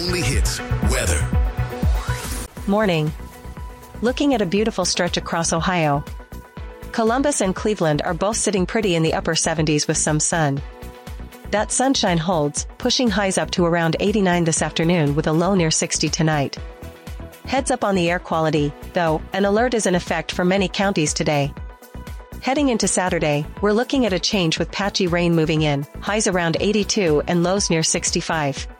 only hits weather. Morning. Looking at a beautiful stretch across Ohio. Columbus and Cleveland are both sitting pretty in the upper 70s with some sun. That sunshine holds, pushing highs up to around 89 this afternoon with a low near 60 tonight. Heads up on the air quality, though, an alert is in effect for many counties today. Heading into Saturday, we're looking at a change with patchy rain moving in, highs around 82 and lows near 65.